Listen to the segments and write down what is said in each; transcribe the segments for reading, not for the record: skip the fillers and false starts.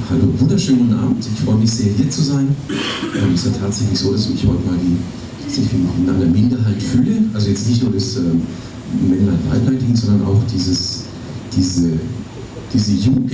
Hallo, wunderschönen guten Abend. Ich freue mich sehr, hier zu sein. Es ist ja tatsächlich so, dass ich mich heute mal in einer Minderheit fühle. Also jetzt nicht nur das Männlein-Weiblein-Ding, sondern auch diese Jugend.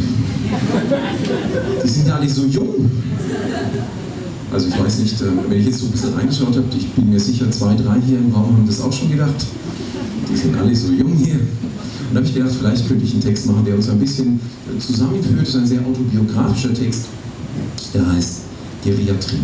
Die sind ja alle so jung. Also ich weiß nicht, wenn ich jetzt so ein bisschen reingeschaut habe, ich bin mir sicher, 2, 3 hier im Raum haben das auch schon gedacht. Die sind alle so jung hier. Und da habe ich gedacht, vielleicht könnte ich einen Text machen, der uns ein bisschen zusammenführt. Das ist ein sehr autobiografischer Text, der heißt Geriatrie.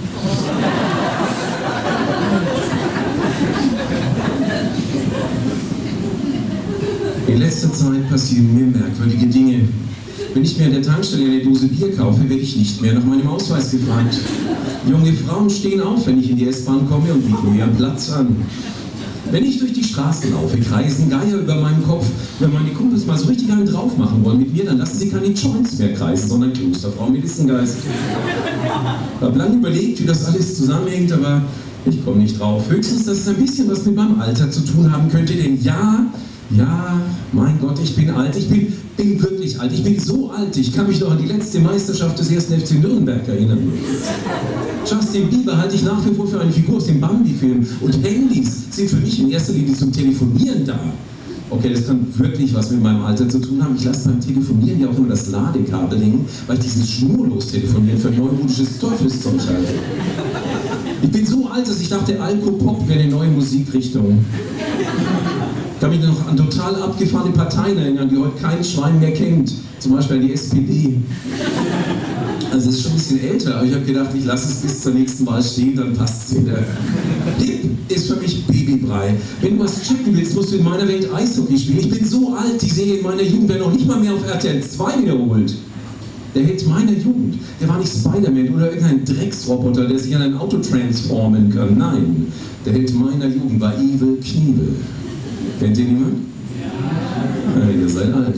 In letzter Zeit passieren mir merkwürdige Dinge. Wenn ich mir an der Tankstelle eine Dose Bier kaufe, werde ich nicht mehr nach meinem Ausweis gefragt. Junge Frauen stehen auf, wenn ich in die S-Bahn komme und bieten mir einen Platz an. Wenn ich durch die Straßen laufe, kreisen Geier über meinem Kopf. Wenn meine Kumpels mal so richtig einen drauf machen wollen mit mir, dann lassen sie keine Joints mehr kreisen, sondern Klosterfrau Melissengeist. Ich habe lange überlegt, wie das alles zusammenhängt, aber ich komme nicht drauf. Höchstens, dass es ein bisschen was mit meinem Alter zu tun haben könnte, denn ja, mein Gott, ich bin alt, ich bin wirklich alt, ich bin so alt, ich kann mich noch an die letzte Meisterschaft des 1. FC Nürnberg erinnern. Justin Bieber halte ich nach wie vor für eine Figur aus dem Bambi-Film und Handys sind für mich in erster Linie zum Telefonieren da. Okay, das kann wirklich was mit meinem Alter zu tun haben. Ich lasse beim Telefonieren ja auch immer das Ladekabel hängen, weil ich dieses schnurlos Telefonieren für neumodisches Teufelszeug halte. Ich bin so alt, dass ich dachte, Alko-Pop wäre eine neue Musikrichtung. Ich kann mich noch an total abgefahrene Parteien erinnern, die heute kein Schwein mehr kennt. Zum Beispiel an die SPD. Also es ist schon ein bisschen älter, aber ich habe gedacht, ich lasse es bis zur nächsten Wahl stehen, dann passt es wieder. Hip ist für mich Babybrei. Wenn du was checken willst, musst du in meiner Welt Eishockey spielen. Ich bin so alt, die Serie in meiner Jugend wäre noch nicht mal mehr auf RTL 2 wiederholt. Der Hit meiner Jugend, der war nicht Spider-Man oder irgendein Drecksroboter, der sich an ein Auto transformen kann. Nein, der Hit meiner Jugend war Evel Knievel. Kennt ihr niemand? Ja, ihr seid alt.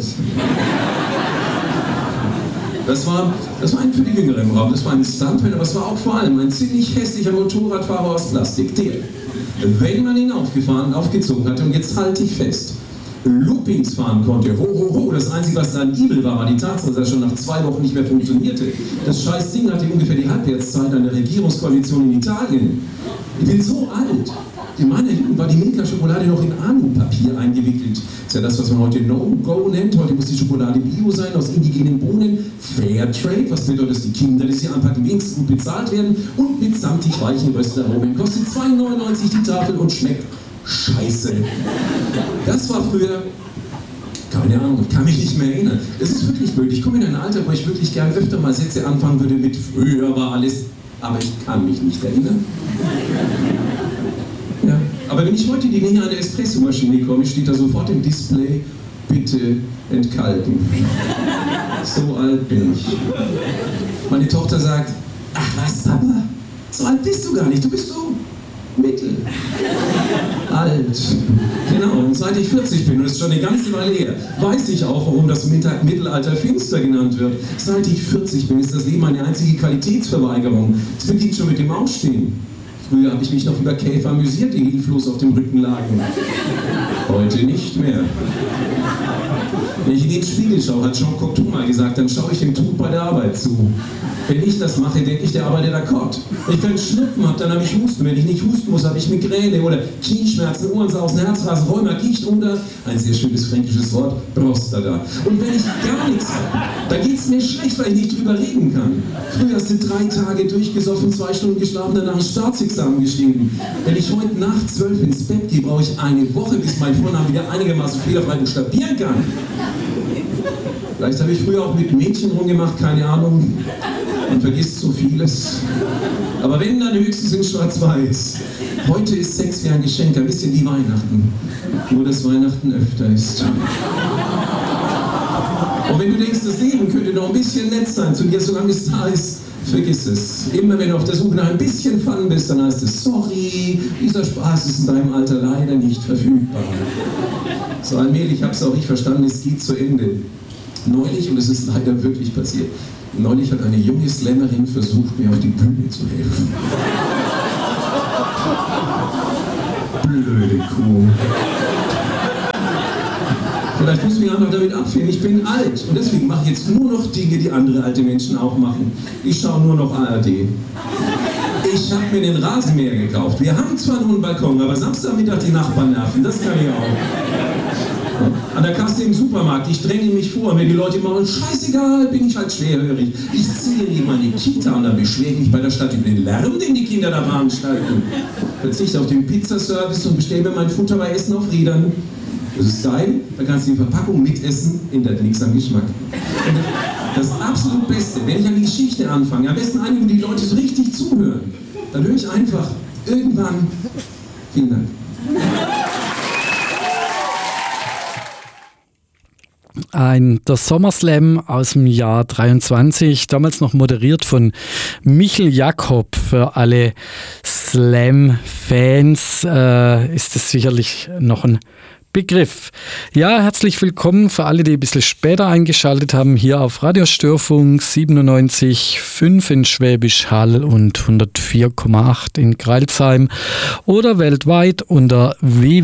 Das war ein für die Jüngeren im Raum, das war ein Stuntman, aber es war auch vor allem ein ziemlich hässlicher Motorradfahrer aus Plastik, der, wenn man ihn aufgezogen hatte, und jetzt halte ich fest, Loopings fahren konnte, ho, das Einzige, was dann evil war die Tatsache, dass er schon nach 2 Wochen nicht mehr funktionierte. Das scheiß Ding hatte ungefähr die Halbwertszeit einer Regierungskoalition in Italien. Ich bin so alt. In meiner Jugend war die Milka-Schokolade noch in Alupapier eingewickelt. Das ist ja das, was man heute No-Go nennt. Heute muss die Schokolade Bio sein, aus indigenen Bohnen. Fairtrade, was bedeutet, dass die Kinder, die sie anpacken, wenigstens gut bezahlt werden. Und mit samtig weichen Röstaromen. Kostet 2,99 die Tafel und schmeckt scheiße. Das war früher, keine Ahnung, ich kann mich nicht mehr erinnern. Es ist wirklich möglich. Ich komme in ein Alter, wo ich wirklich gerne öfter mal Sätze anfangen würde mit früher war alles, aber ich kann mich nicht erinnern. Ja. Aber wenn ich heute in die Nähe einer Espressomaschine komme, steht da sofort im Display, bitte entkalken. So alt bin ich. Meine Tochter sagt, ach was, Papa, so alt bist du gar nicht, du bist so mittel. Alt. Genau, und seit ich 40 bin, und das ist schon eine ganze Weile her, weiß ich auch, warum das Mittelalter finster genannt wird. Seit ich 40 bin, ist das Leben eine einzige Qualitätsverweigerung. Es beginnt schon mit dem Aufstehen. Früher habe ich mich noch über Käfer amüsiert, die hilflos auf dem Rücken lagen. Heute nicht mehr. Wenn ich in den Spiegel schaue, hat Jean Cocteau mal gesagt, dann schaue ich dem Tod bei der Arbeit zu. Wenn ich das mache, denke ich, der arbeitet akkord. Wenn ich keinen Schnupfen habe, dann habe ich Husten. Wenn ich nicht husten muss, habe ich Migräne oder Knieschmerzen, Ohrensausen, Herzrasen, Rheuma, Gicht oder, ein sehr schönes fränkisches Wort, Prostata. Und wenn ich gar nichts habe, dann geht es mir schlecht, weil ich nicht drüber reden kann. Früher hast du 3 Tage durchgesoffen, 2 Stunden geschlafen, danach ein Staatsexamen geschrieben. Wenn ich heute Nacht 12 ins Bett gehe, brauche ich eine Woche, bis mein Vorname wieder einigermaßen fehlerfrei buchstabieren kann. Vielleicht habe ich früher auch mit Mädchen rumgemacht, keine Ahnung. Man vergisst so vieles. Aber wenn, dann höchstens in Schwarz-Weiß. Heute ist Sex wie ein Geschenk, ein bisschen wie Weihnachten. Nur, dass Weihnachten öfter ist. Und wenn du denkst, das Leben könnte noch ein bisschen nett sein zu dir, solange es da ist, vergiss es. Immer wenn du auf der Suche nach ein bisschen Fun bist, dann heißt es, sorry, dieser Spaß ist in deinem Alter leider nicht verfügbar. So allmählich habe es auch ich verstanden, es geht zu Ende. Neulich, und es ist leider wirklich passiert, neulich hat eine junge Slammerin versucht, mir auf die Bühne zu helfen. Blöde Kuh. Vielleicht muss ich mich einfach damit abfinden, ich bin alt. Und deswegen mache ich jetzt nur noch Dinge, die andere alte Menschen auch machen. Ich schaue nur noch ARD. Ich habe mir den Rasenmäher gekauft. Wir haben zwar nur einen Balkon, aber Samstagmittag die Nachbarn nerven, das kann ich auch. An der Kasse im Supermarkt, ich dränge mich vor, mir die Leute immer und scheißegal, bin ich halt schwerhörig. Ich ziehe neben meine Kita und dann beschwere ich mich bei der Stadt über den Lärm, den die Kinder da veranstalten. Verzichte auf den Pizzaservice und bestelle mir mein Futter bei Essen auf Rädern. Das ist geil, da kannst du die Verpackung mitessen, ändert nichts am Geschmack. Und das absolut Beste, wenn ich an die Geschichte anfange, am besten eine, wo die Leute so richtig zuhören, dann höre ich einfach irgendwann, vielen Dank. Der SommerSlam aus dem Jahr 23, damals noch moderiert von Michel Jakob. Für alle Slam-Fans ist es sicherlich noch ein Begriff. Ja, herzlich willkommen für alle, die ein bisschen später eingeschaltet haben, hier auf Radiostörfunk 97,5 in Schwäbisch Hall und 104,8 in Crailsheim oder weltweit unter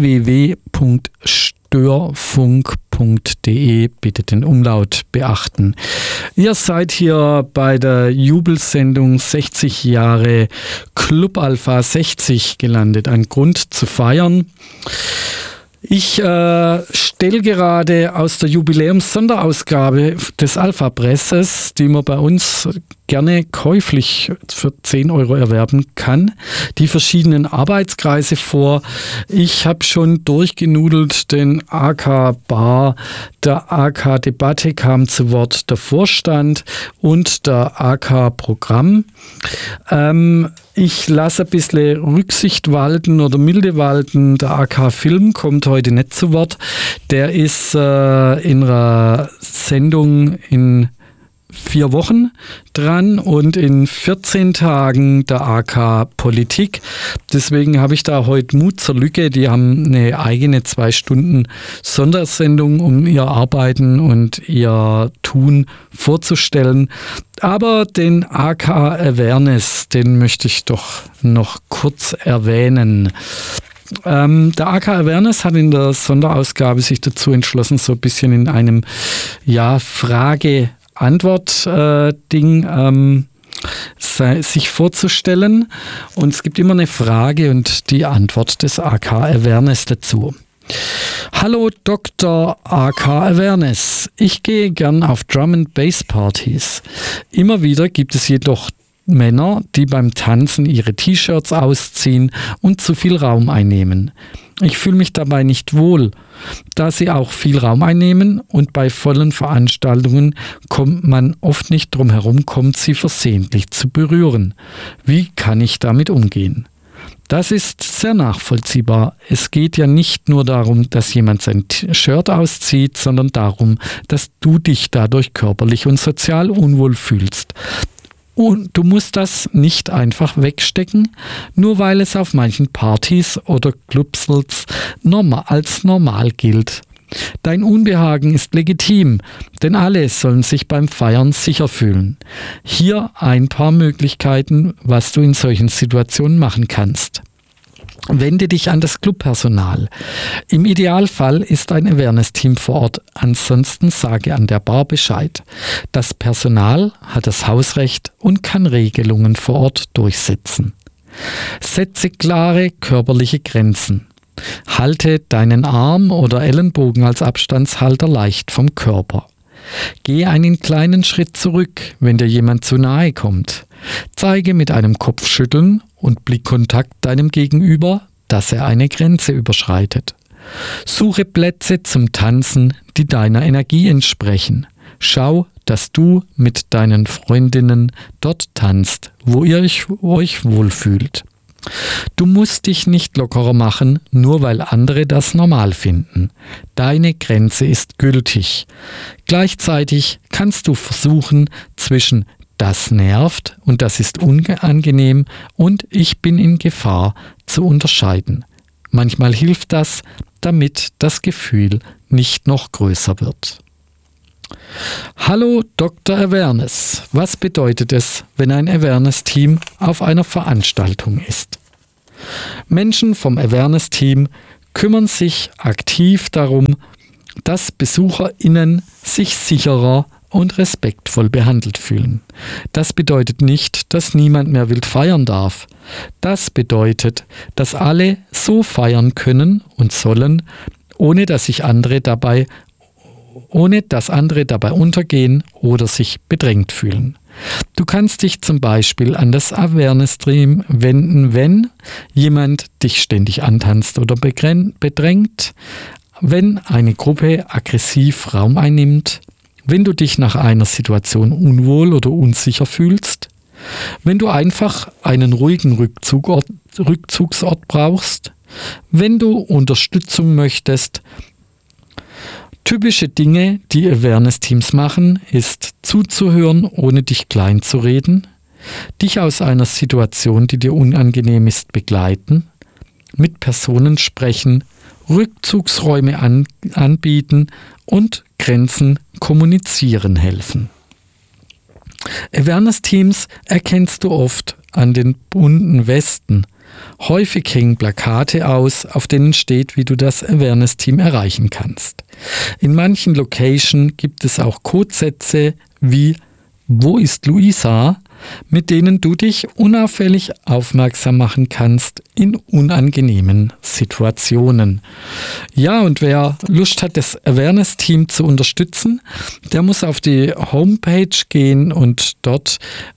www.störfunk.de. Bitte den Umlaut beachten. Ihr seid hier bei der Jubelsendung 60 Jahre Club Alpha 60 gelandet. Ein Grund zu feiern. Ich stelle gerade aus der Jubiläums-Sonderausgabe des Alpha-Presses, die man bei uns gerne käuflich für 10 Euro erwerben kann, die verschiedenen Arbeitskreise vor. Ich habe schon durchgenudelt den AK Bar, der AK Debatte kam zu Wort, der Vorstand und der AK Programm. Ich lasse ein bisschen Rücksicht walten oder Milde walten. Der AK Film kommt heute nicht zu Wort. Der ist in einer Sendung in 4 Wochen dran und in 14 Tagen der AK Politik. Deswegen habe ich da heute Mut zur Lücke. Die haben eine eigene 2 Stunden Sondersendung, um ihr Arbeiten und ihr Tun vorzustellen. Aber den AK Awareness, den möchte ich doch noch kurz erwähnen. Der AK Awareness hat in der Sonderausgabe sich dazu entschlossen, so ein bisschen in einem Frage-Antwort-Ding sich vorzustellen. Und es gibt immer eine Frage und die Antwort des AK Awareness dazu. Hallo Dr. AK Awareness. Ich gehe gern auf Drum-and-Bass-Partys. Immer wieder gibt es jedoch Männer, die beim Tanzen ihre T-Shirts ausziehen und zu viel Raum einnehmen. Ich fühle mich dabei nicht wohl, da sie auch viel Raum einnehmen und bei vollen Veranstaltungen kommt man oft nicht drum herum, sie versehentlich zu berühren. Wie kann ich damit umgehen? Das ist sehr nachvollziehbar. Es geht ja nicht nur darum, dass jemand sein Shirt auszieht, sondern darum, dass du dich dadurch körperlich und sozial unwohl fühlst. Und du musst das nicht einfach wegstecken, nur weil es auf manchen Partys oder Clubs als normal gilt. Dein Unbehagen ist legitim, denn alle sollen sich beim Feiern sicher fühlen. Hier ein paar Möglichkeiten, was du in solchen Situationen machen kannst. Wende dich an das Clubpersonal. Im Idealfall ist ein Awareness-Team vor Ort, ansonsten sage an der Bar Bescheid. Das Personal hat das Hausrecht und kann Regelungen vor Ort durchsetzen. Setze klare körperliche Grenzen. Halte deinen Arm oder Ellenbogen als Abstandshalter leicht vom Körper. Gehe einen kleinen Schritt zurück, wenn dir jemand zu nahe kommt. Zeige mit einem Kopfschütteln und Blickkontakt deinem Gegenüber, dass er eine Grenze überschreitet. Suche Plätze zum Tanzen, die deiner Energie entsprechen. Schau, dass du mit deinen Freundinnen dort tanzt, wo ihr euch wohlfühlt. Du musst dich nicht lockerer machen, nur weil andere das normal finden. Deine Grenze ist gültig. Gleichzeitig kannst du versuchen, zwischen das nervt und das ist unangenehm und ich bin in Gefahr zu unterscheiden. Manchmal hilft das, damit das Gefühl nicht noch größer wird. Hallo Dr. Awareness. Was bedeutet es, wenn ein Awareness-Team auf einer Veranstaltung ist? Menschen vom Awareness-Team kümmern sich aktiv darum, dass BesucherInnen sich sicherer und respektvoll behandelt fühlen. Das bedeutet nicht, dass niemand mehr wild feiern darf. Das bedeutet, dass alle so feiern können und sollen, ohne dass andere dabei untergehen oder sich bedrängt fühlen. Du kannst dich zum Beispiel an das Awareness-Team wenden, wenn jemand dich ständig antanzt oder bedrängt, wenn eine Gruppe aggressiv Raum einnimmt, wenn du dich nach einer Situation unwohl oder unsicher fühlst, wenn du einfach einen ruhigen Rückzugsort brauchst, wenn du Unterstützung möchtest. Typische Dinge, die Awareness-Teams machen, ist zuzuhören, ohne dich klein zu reden, dich aus einer Situation, die dir unangenehm ist, begleiten, mit Personen sprechen, Rückzugsräume anbieten und Grenzen kommunizieren helfen. Awareness-Teams erkennst du oft an den bunten Westen. Häufig hängen Plakate aus, auf denen steht, wie du das Awareness-Team erreichen kannst. In manchen Locations gibt es auch Codesätze wie „Wo ist Luisa?", mit denen du dich unauffällig aufmerksam machen kannst in unangenehmen Situationen. Ja, und wer Lust hat, das Awareness-Team zu unterstützen, der muss auf die Homepage gehen und dort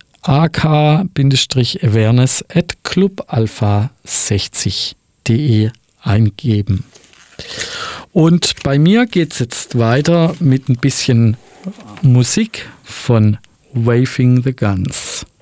ak-awareness@clubalpha60.de eingeben. Und bei mir geht es jetzt weiter mit ein bisschen Musik von Waving the Guns.